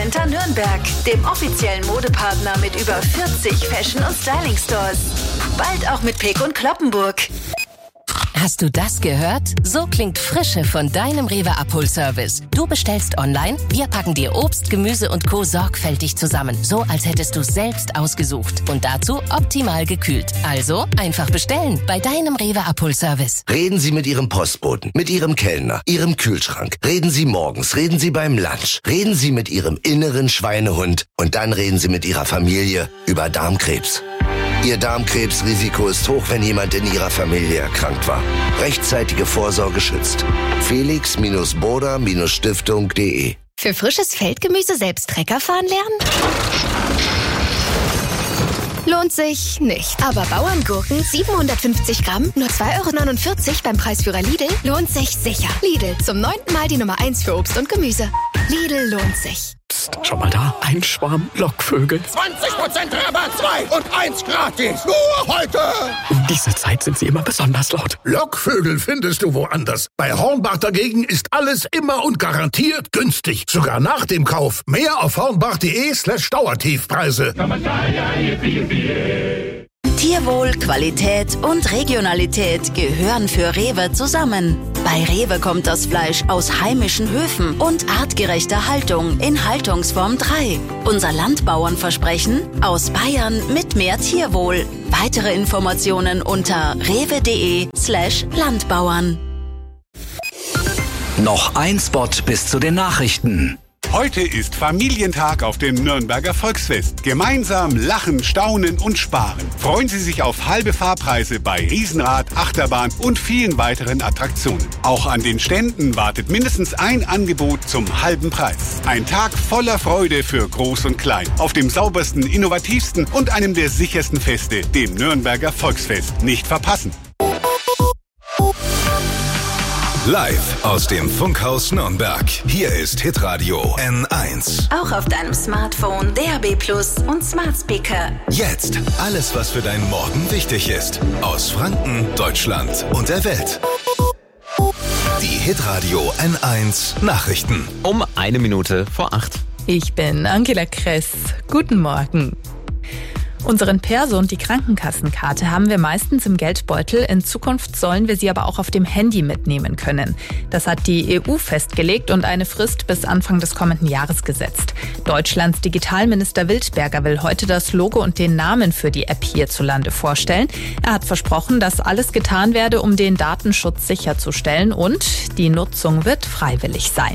Center Nürnberg, dem offiziellen Modepartner mit über 40 Fashion- und Styling-Stores. Bald auch mit Peek und Cloppenburg. Hast du das gehört? So klingt Frische von deinem Rewe Abholservice. Du bestellst online, wir packen dir Obst, Gemüse und Co. sorgfältig zusammen. So, als hättest du selbst ausgesucht. Und dazu optimal gekühlt. Also einfach bestellen bei deinem Rewe Abholservice. Reden Sie mit Ihrem Postboten, mit Ihrem Kellner, Ihrem Kühlschrank. Reden Sie morgens, reden Sie beim Lunch. Reden Sie mit Ihrem inneren Schweinehund. Und dann reden Sie mit Ihrer Familie über Darmkrebs. Ihr Darmkrebsrisiko ist hoch, wenn jemand in Ihrer Familie erkrankt war. Rechtzeitige Vorsorge schützt. Felix-Boda-Stiftung.de. Für frisches Feldgemüse selbst Trecker fahren lernen? Lohnt sich nicht. Aber Bauerngurken 750 Gramm, nur 2,49 € beim Preisführer Lidl, lohnt sich sicher. Lidl, zum 9. Mal die Nummer 1 für Obst und Gemüse. Lidl lohnt sich. Psst, schau mal da, ein Schwarm Lockvögel. 20% Rabatt, 2 und 1 gratis. Nur heute. Um diese Zeit sind sie immer besonders laut. Lockvögel findest du woanders. Bei Hornbach dagegen ist alles immer und garantiert günstig. Sogar nach dem Kauf. Mehr auf hornbach.de/Dauertiefpreise. Tierwohl, Qualität und Regionalität gehören für Rewe zusammen. Bei Rewe kommt das Fleisch aus heimischen Höfen und artgerechter Haltung in Haltungsform 3. Unser Landbauernversprechen: aus Bayern mit mehr Tierwohl. Weitere Informationen unter rewe.de/Landbauern. Noch ein Spot bis zu den Nachrichten. Heute ist Familientag auf dem Nürnberger Volksfest. Gemeinsam lachen, staunen und sparen. Freuen Sie sich auf halbe Fahrpreise bei Riesenrad, Achterbahn und vielen weiteren Attraktionen. Auch an den Ständen wartet mindestens ein Angebot zum halben Preis. Ein Tag voller Freude für Groß und Klein. Auf dem saubersten, innovativsten und einem der sichersten Feste, dem Nürnberger Volksfest. Nicht verpassen. Live aus dem Funkhaus Nürnberg. Hier ist Hitradio N1. Auch auf deinem Smartphone, DAB+ und Smart Speaker. Jetzt alles, was für deinen Morgen wichtig ist. Aus Franken, Deutschland und der Welt. Die Hitradio N1 Nachrichten. Um 1 Minute vor 8. Ich bin Angela Kress. Guten Morgen. Unseren Perso und die Krankenkassenkarte haben wir meistens im Geldbeutel. In Zukunft sollen wir sie aber auch auf dem Handy mitnehmen können. Das hat die EU festgelegt und eine Frist bis Anfang des kommenden Jahres gesetzt. Deutschlands Digitalminister Wildberger will heute das Logo und den Namen für die App hierzulande vorstellen. Er hat versprochen, dass alles getan werde, um den Datenschutz sicherzustellen, und die Nutzung wird freiwillig sein.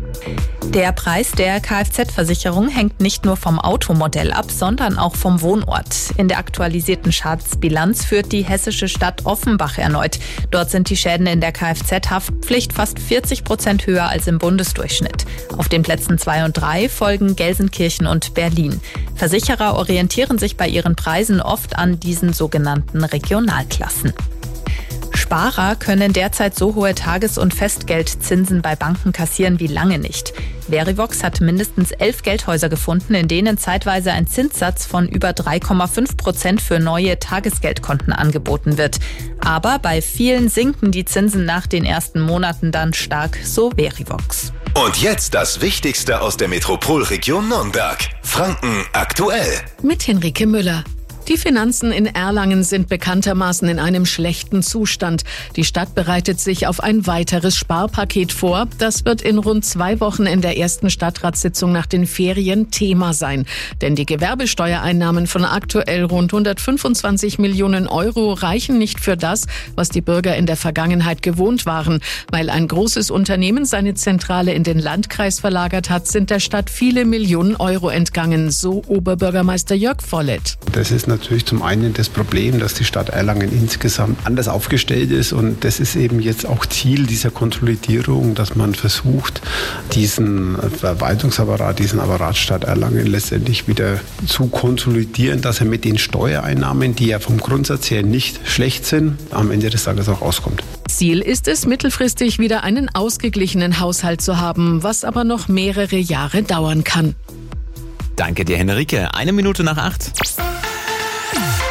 Der Preis der Kfz-Versicherung hängt nicht nur vom Automodell ab, sondern auch vom Wohnort. In der aktualisierten Schadensbilanz führt die hessische Stadt Offenbach erneut. Dort sind die Schäden in der Kfz-Haftpflicht fast 40% höher als im Bundesdurchschnitt. Auf den Plätzen 2 und 3 folgen Gelsenkirchen und Berlin. Versicherer orientieren sich bei ihren Preisen oft an diesen sogenannten Regionalklassen. Sparer können derzeit so hohe Tages- und Festgeldzinsen bei Banken kassieren wie lange nicht. Verivox hat mindestens 11 Geldhäuser gefunden, in denen zeitweise ein Zinssatz von über 3,5% für neue Tagesgeldkonten angeboten wird. Aber bei vielen sinken die Zinsen nach den ersten Monaten dann stark, so Verivox. Und jetzt das Wichtigste aus der Metropolregion Nürnberg. Franken aktuell. Mit Henrike Müller. Die Finanzen in Erlangen sind bekanntermaßen in einem schlechten Zustand. Die Stadt bereitet sich auf ein weiteres Sparpaket vor. Das wird in rund 2 Wochen in der ersten Stadtratssitzung nach den Ferien Thema sein. Denn die Gewerbesteuereinnahmen von aktuell rund 125 Millionen Euro reichen nicht für das, was die Bürger in der Vergangenheit gewohnt waren. Weil ein großes Unternehmen seine Zentrale in den Landkreis verlagert hat, sind der Stadt viele Millionen Euro entgangen, so Oberbürgermeister Jörg Vollett. Das ist natürlich zum einen das Problem, dass die Stadt Erlangen insgesamt anders aufgestellt ist, und das ist eben jetzt auch Ziel dieser Konsolidierung, dass man versucht, diesen Verwaltungsapparat, diesen Apparat Stadt Erlangen letztendlich wieder zu konsolidieren, dass er mit den Steuereinnahmen, die ja vom Grundsatz her nicht schlecht sind, am Ende des Tages auch auskommt. Ziel ist es, mittelfristig wieder einen ausgeglichenen Haushalt zu haben, was aber noch mehrere Jahre dauern kann. Danke dir, Henrike. 1 Minute nach 8.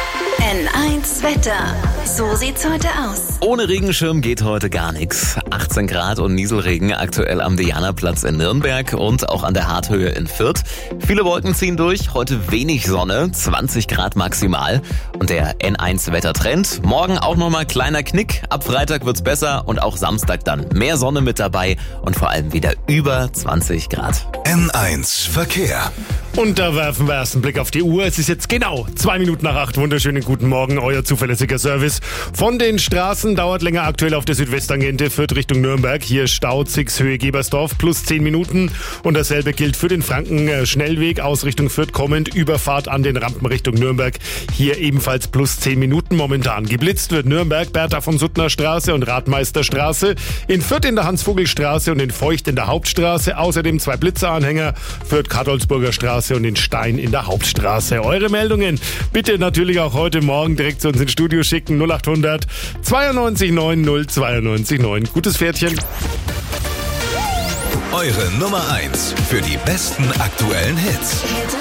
N1 Wetter. So sieht's heute aus. Ohne Regenschirm geht heute gar nichts. 18 14 Grad und Nieselregen aktuell am Dianaplatz in Nürnberg und auch an der Harthöhe in Fürth. Viele Wolken ziehen durch, heute wenig Sonne, 20 Grad maximal. Und der N1-Wettertrend, morgen auch nochmal kleiner Knick. Ab Freitag wird's besser und auch Samstag dann mehr Sonne mit dabei und vor allem wieder über 20 Grad. N1 Verkehr. Und da werfen wir erst einen Blick auf die Uhr. Es ist jetzt genau 2 Minuten nach 8. Wunderschönen guten Morgen, euer zuverlässiger Service. Von den Straßen dauert länger aktuell auf der Südwesttangente Fürth Richtung Nürnberg. Hier Stau Höhe Gebersdorf plus 10 Minuten. Und dasselbe gilt für den Franken-Schnellweg aus Richtung Fürth kommend. Überfahrt an den Rampen Richtung Nürnberg. Hier ebenfalls plus 10 Minuten momentan. Geblitzt wird Nürnberg, Bertha von Suttner Straße und Radmeisterstraße. In Fürth in der Hans-Vogel-Straße und in Feucht in der Hauptstraße. Außerdem 2 Blitzeranhänger. Fürth-Kadolsburger Straße und in Stein in der Hauptstraße. Eure Meldungen bitte natürlich auch heute Morgen direkt zu uns ins Studio schicken. 0800 92 90 92 9. Gutes Pferdchen. Eure Nummer 1 für die besten aktuellen Hits.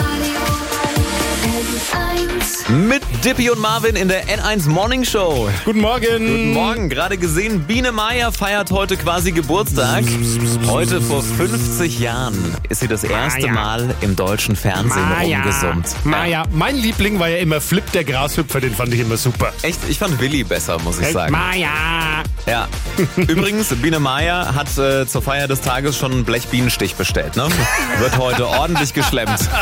Mit Dippy und Marvin in der N1 Morning Show. Guten Morgen. Guten Morgen. Gerade gesehen, Biene Meier feiert heute quasi Geburtstag. Heute vor 50 Jahren ist sie das erste Mal im deutschen Fernsehen rumgesummt. Maja, mein Liebling war ja immer Flip der Grashüpfer, den fand ich immer super. Echt? Ich fand Willi besser, muss ich sagen. Maja. Ja. Übrigens, Biene Meier hat zur Feier des Tages schon einen Blechbienenstich bestellt, ne? Wird heute ordentlich geschlemmt.